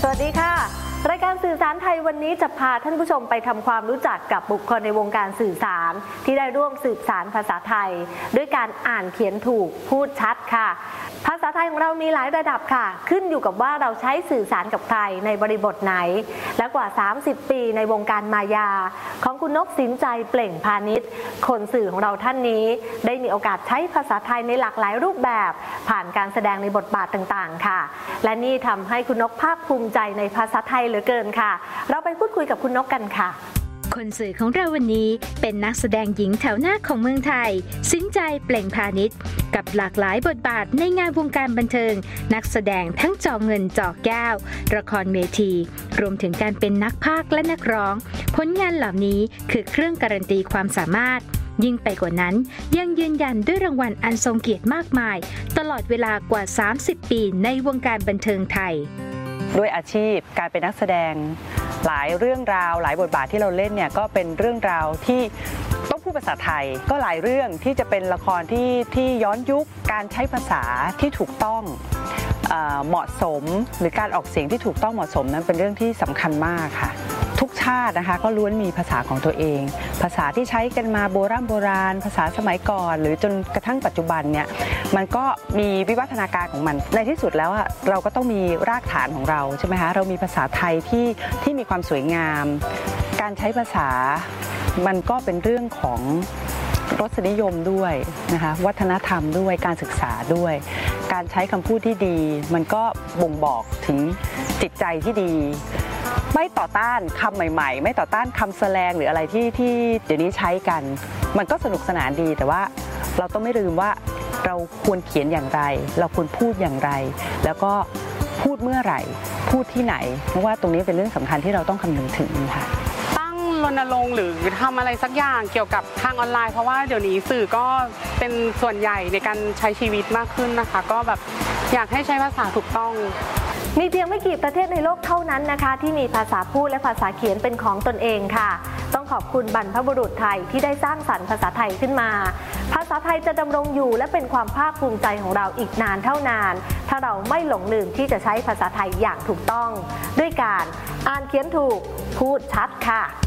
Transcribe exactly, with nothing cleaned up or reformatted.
สวัสดีค่ะรายการสื่อสารไทยวันนี้จะพาท่านผู้ชมไปทำความรู้จักกับบุคคลในวงการสื่อสารที่ได้ร่วมสืบสารภาษาไทยด้วยการอ่านเขียนถูกพูดชัดค่ะภาษาไทยของเรามีหลายระดับค่ะขึ้นอยู่กับว่าเราใช้สื่อสารกับใครในบริบทไหนและกว่าสามสิบปีในวงการมายาของคุณนกสินใจเปล่งพาณิชย์คนสื่อของเราท่านนี้ได้มีโอกาสใช้ภาษาไทยในหลากหลายรูปแบบผ่านการแสดงในบทบาทต่างๆค่ะและนี่ทำให้คุณนกภาคภูมิใจในภาษาไทยเหลือเกินค่ะเราไปพูดคุยกับคุณนกกันค่ะคนสื่อของเราวันนี้เป็นนักแสดงหญิงแถวหน้าของเมืองไทยสินใจเปล่งพาณิชย์กับหลากหลายบทบาทในงานวงการบันเทิงนักแสดงทั้งจอเงินจอแก้วละครเวทีรวมถึงการเป็นนักพากย์และนักร้องผลงานเหล่านี้คือเครื่องการันตีความสามารถยิ่งไปกว่านั้นยังยืนยันด้วยรางวัลอันทรงเกียรติมากมายตลอดเวลากว่าสามสิบปีในวงการบันเทิงไทยด้วยอาชีพการเป็นนักแสดงหลายเรื่องราวหลายบทบาทที่เราเล่นเนี่ยก็เป็นเรื่องราวที่ต้องพูดภาษาไทยก็หลายเรื่องที่จะเป็นละครที่ที่ย้อนยุคการใช้ภาษาที่ถูกต้องเหมาะสมหรือการออกเสียงที่ถูกต้องเหมาะสมนั้นเป็นเรื่องที่สำคัญมากค่ะทุกชาตินะคะก็ล้วนมีภาษาของตัวเองภาษาที่ใช้กันมาโบราณโบราณภาษาสมัยก่อนหรือจนกระทั่งปัจจุบันเนี่ยมันก็มีวิวัฒนาการของมันในที่สุดแล้วอะเราก็ต้องมีรากฐานของเราใช่ไหมคะเรามีภาษาไทยที่ที่มีความสวยงามการใช้ภาษามันก็เป็นเรื่องของรสนิยมด้วยนะคะวัฒนธรรมด้วยการศึกษาด้วยการใช้คำพูดที่ดีมันก็บ่งบอกถึงจิตใจที่ดีไม่ต่อต้านคำใหม่ๆไม่ต่อต้านคำแสลงหรืออะไรที่ที่เดี๋ยวนี้ใช้กันมันก็สนุกสนานดีแต่ว่าเราต้องไม่ลืมว่าเราควรเขียนอย่างไรเราควรพูดอย่างไรแล้วก็พูดเมื่อไหร่พูดที่ไหนเพราะว่าตรงนี้เป็นเรื่องสำคัญที่เราต้องคำนึงถึงค่ะตั้งรณรงค์หรือทำอะไรสักอย่างเกี่ยวกับทางออนไลน์เพราะว่าเดี๋ยวนี้สื่อก็เป็นส่วนใหญ่ในการใช้ชีวิตมากขึ้นนะคะก็แบบอยากให้ใช้ภาษาถูกต้องมีเพียงไม่กี่ประเทศในโลกเท่านั้นนะคะที่มีภาษาพูดและภาษาเขียนเป็นของตนเองค่ะต้องขอบคุณบรรพบุรุษไทยที่ได้สร้างสรรค์ภาษาไทยขึ้นมาภาษาไทยจะดำรงอยู่และเป็นความภาคภูมิใจของเราอีกนานเท่านานถ้าเราไม่หลงลืมที่จะใช้ภาษาไทยอย่างถูกต้องด้วยการอ่านเขียนถูกพูดชัดค่ะ